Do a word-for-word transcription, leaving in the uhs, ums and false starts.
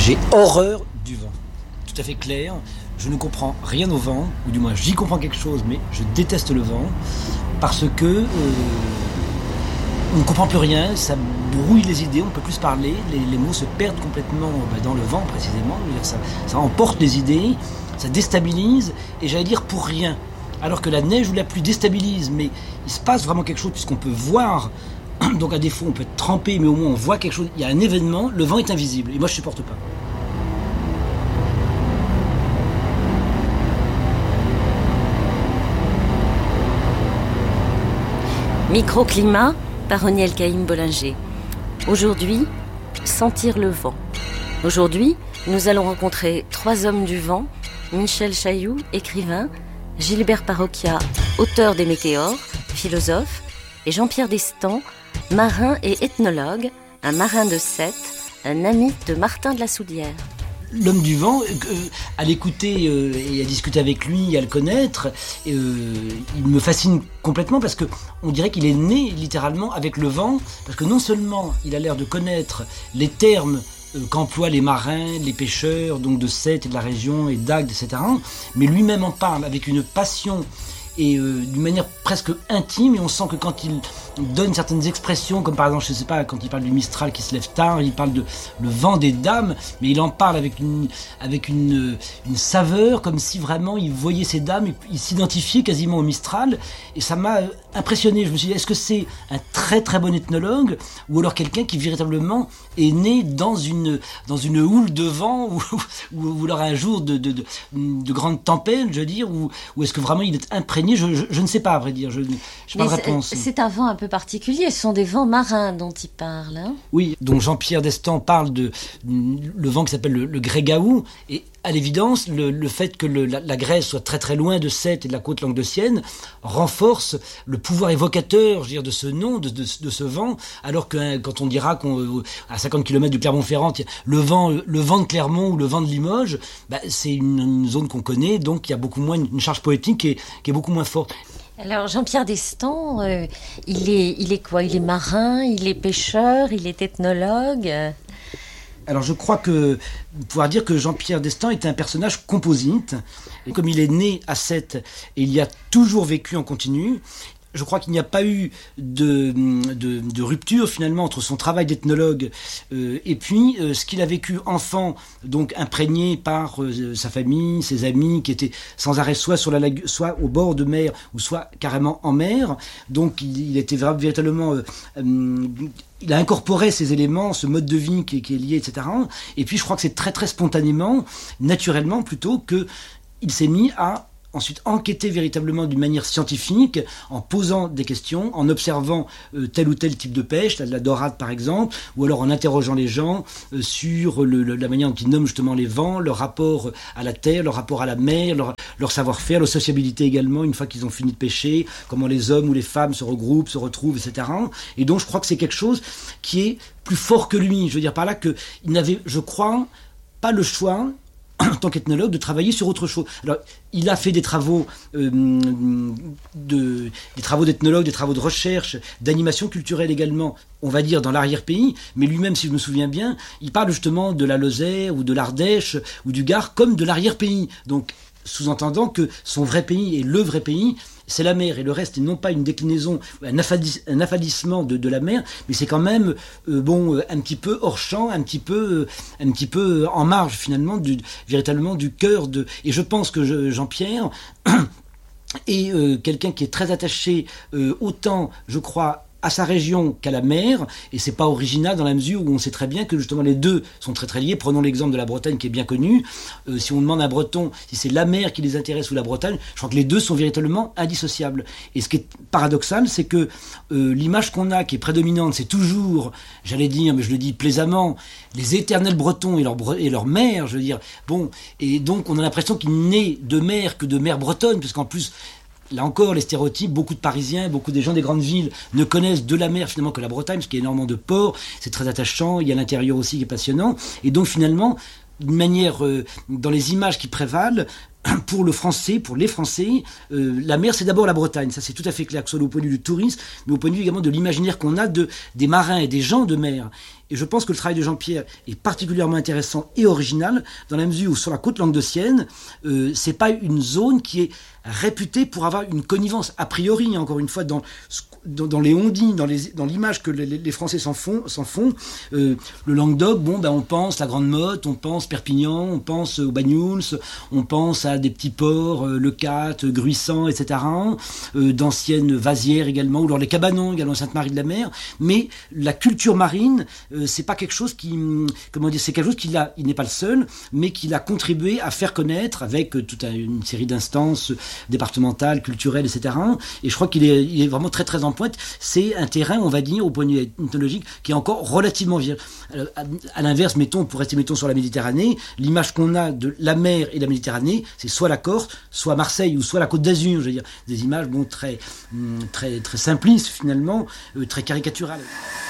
J'ai horreur du vent. Tout à fait clair. Je ne comprends rien au vent, ou du moins j'y comprends quelque chose, mais je déteste le vent, parce que euh, on ne comprend plus rien, ça brouille les idées, on ne peut plus se parler, les, les mots se perdent complètement bah, dans le vent précisément, je veux dire, ça, ça emporte les idées, ça déstabilise, et j'allais dire pour rien. Alors que la neige ou la pluie déstabilise, mais il se passe vraiment quelque chose puisqu'on peut voir, donc à défaut on peut être trempé, mais au moins on voit quelque chose, il y a un événement, le vent est invisible, et moi je ne supporte pas. Microclimat par Roniel Caïm-Bollinger. Aujourd'hui, sentir le vent. Aujourd'hui, nous allons rencontrer trois hommes du vent, Michel Chailloux, écrivain, Gilbert Parroquia, auteur des Météores, philosophe, et Jean-Pierre Destan, marin et ethnologue, un marin de Sète, un ami de Martin de la Soudière. L'homme du vent, euh, à l'écouter euh, et à discuter avec lui, à le connaître, euh, il me fascine complètement parce que on dirait qu'il est né littéralement avec le vent, parce que non seulement il a l'air de connaître les termes euh, qu'emploient les marins, les pêcheurs, donc de Sète et de la région et d'Agde, et cetera, mais lui-même en parle avec une passion et euh, d'une manière presque intime, et on sent que quand il donne certaines expressions, comme par exemple, je sais pas, quand il parle du Mistral qui se lève tard, il parle de le vent des dames, mais il en parle avec une avec une, une saveur, comme si vraiment il voyait ces dames, et il s'identifiait quasiment au Mistral, et ça m'a impressionné. Je me suis dit, est-ce que c'est un très très bon ethnologue, ou alors quelqu'un qui véritablement est né dans une dans une houle de vent, ou ou, ou alors un jour de de, de de grande tempête, je veux dire, ou ou est-ce que vraiment il est imprégné? Je, je, je ne sais pas, à vrai dire, je n'ai pas de réponse. C'est un vent un peu particulier, ce sont des vents marins dont il parle. Hein, oui, donc Jean-Pierre Destan parle de le vent qui s'appelle le, le Grégaou, et à l'évidence, le, le fait que le, la, la Grèce soit très très loin de Sète et de la côte languedocienne renforce le pouvoir évocateur, je veux dire, de ce nom, de, de, de ce vent, alors que hein, quand on dira qu'à cinquante kilomètres de Clermont-Ferrand, le vent, le vent de Clermont ou le vent de Limoges, bah, c'est une, une zone qu'on connaît, donc il y a beaucoup moins une charge poétique qui est, qui est beaucoup moins forte. Alors Jean-Pierre Destan, euh, il est, il est quoi? Il est marin, il est pêcheur, il est ethnologue. Alors je crois que pouvoir dire que Jean-Pierre Destan est un personnage composite, et comme il est né à Sète et il y a toujours vécu en continu, je crois qu'il n'y a pas eu de, de, de rupture finalement entre son travail d'ethnologue euh, et puis euh, ce qu'il a vécu enfant, donc imprégné par euh, sa famille, ses amis qui étaient sans arrêt soit sur la lagu- soit au bord de mer ou soit carrément en mer. Donc il, il était véritablement euh, euh, il a incorporé ces éléments, ce mode de vie qui, qui est lié, et cetera. Et puis je crois que c'est très très spontanément, naturellement plutôt, que il s'est mis à ensuite enquêter véritablement d'une manière scientifique, en posant des questions, en observant euh, tel ou tel type de pêche, la, la dorade par exemple, ou alors en interrogeant les gens euh, sur le, le, la manière dont ils nomment justement les vents, leur rapport à la terre, leur rapport à la mer, leur, leur savoir-faire, leur sociabilité également, une fois qu'ils ont fini de pêcher, comment les hommes ou les femmes se regroupent, se retrouvent, et cetera. Et donc je crois que c'est quelque chose qui est plus fort que lui. Je veux dire par là qu'il n'avait, je crois, pas le choix, en tant qu'ethnologue, de travailler sur autre chose. Alors, il a fait des travaux, euh, de, des travaux d'ethnologue, des travaux de recherche, d'animation culturelle également, on va dire dans l'arrière-pays, mais lui-même, si je me souviens bien, il parle justement de la Lozère ou de l'Ardèche ou du Gard comme de l'arrière-pays. Donc, sous-entendant que son vrai pays et le vrai pays, c'est la mer, et le reste est non pas une déclinaison, un, affadis, un affadissement de, de la mer, mais c'est quand même euh, bon, un petit peu hors champ, un petit peu, euh, un petit peu en marge finalement, du, véritablement du cœur de. Et je pense que je, Jean-Pierre est euh, quelqu'un qui est très attaché euh, autant, je crois, à sa région qu'à la mer, et c'est pas original dans la mesure où on sait très bien que justement les deux sont très très liés. Prenons l'exemple de la Bretagne qui est bien connu. Euh, si on demande à un Breton si c'est la mer qui les intéresse ou la Bretagne, je crois que les deux sont véritablement indissociables. Et ce qui est paradoxal, c'est que euh, l'image qu'on a, qui est prédominante, c'est toujours, j'allais dire, mais je le dis plaisamment, les éternels Bretons et leur, et leur mer, je veux dire. Bon, et donc on a l'impression qu'il n'est de mer que de mer bretonne, puisqu'en plus, là encore, les stéréotypes, beaucoup de Parisiens, beaucoup des gens des grandes villes ne connaissent de la mer finalement que la Bretagne, parce qu'il y a énormément de ports, c'est très attachant, il y a l'intérieur aussi qui est passionnant, et donc finalement, d'une manière, euh, dans les images qui prévalent, pour le Français, pour les Français, euh, la mer, c'est d'abord la Bretagne. Ça, c'est tout à fait clair, que ce soit au point de vue du tourisme, mais au point de vue également de l'imaginaire qu'on a de, des marins et des gens de mer. Et je pense que le travail de Jean-Pierre est particulièrement intéressant et original, dans la mesure où sur la côte languedocienne, euh, c'est pas une zone qui est réputée pour avoir une connivence, a priori, encore une fois, dans, dans, dans les ondits, dans, les, dans l'image que les, les Français s'en font. S'en font. Euh, le Languedoc, bon, ben, on pense la Grande Motte, on pense Perpignan, on pense aux Banyuls, on pense à des petits ports, euh, Le Cat, Gruissant, et cetera, euh, d'anciennes vasières également, ou alors les Cabanons, également Sainte-Marie-de-la-Mer, mais la culture marine, euh, c'est pas quelque chose qui, comment dire, c'est quelque chose qui a, il n'est pas le seul, mais qui a contribué à faire connaître avec euh, toute une série d'instances départementales, culturelles, et cetera. Et je crois qu'il est, il est vraiment très très en pointe. C'est un terrain, on va dire, au point de vue ethnologique, qui est encore relativement vieux. À, à l'inverse, mettons, pour rester mettons sur la Méditerranée, l'image qu'on a de la mer et de la Méditerranée, c'est soit la Corse, soit Marseille, ou soit la Côte d'Azur, je veux dire, des images bon très très très simplistes finalement, euh, très caricaturales.